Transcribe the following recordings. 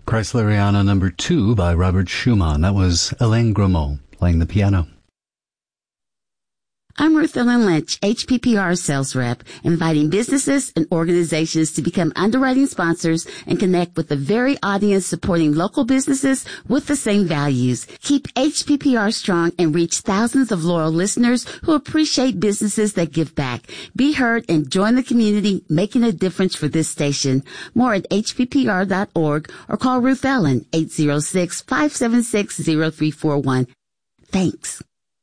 Chrysleriana number 2 by Robert Schumann. That was Alain Grimaud playing the piano. I'm Ruth Ellen Lynch, HPPR sales rep, inviting businesses and organizations to become underwriting sponsors and connect with the very audience supporting local businesses with the same values. Keep HPPR strong and reach thousands of loyal listeners who appreciate businesses that give back. Be heard and join the community making a difference for this station. More at hppr.org or call Ruth Ellen, 806-576-0341. Thanks.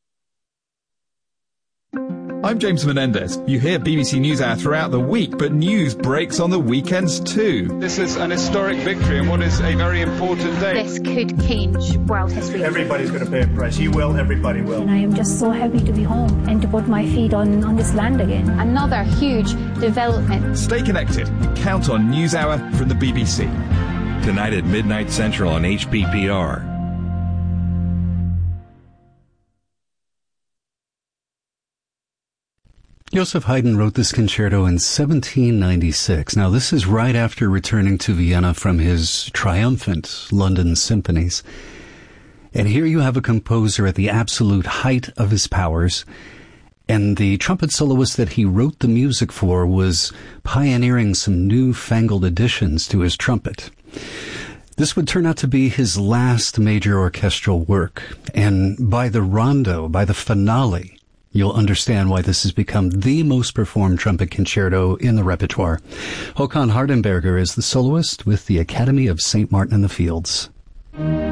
I'm James Menendez. You hear BBC NewsHour throughout the week, but news breaks on the weekends too. This is an historic victory and what is a very important day. This could change world history. Everybody's going to pay a price. You will, everybody will. And I am just so happy to be home and to put my feet on this land again. Another huge development. Stay connected. Count on NewsHour from the BBC. Tonight at midnight Central on HPPR. Joseph Haydn wrote this concerto in 1796. Now, this is right after returning to Vienna from his triumphant London symphonies. And here you have a composer at the absolute height of his powers, and the trumpet soloist that he wrote the music for was pioneering some newfangled additions to his trumpet. This would turn out to be his last major orchestral work, and by the rondo, by the finale, you'll understand why this has become the most performed trumpet concerto in the repertoire. Håkan Hardenberger is the soloist with the Academy of St. Martin in the Fields.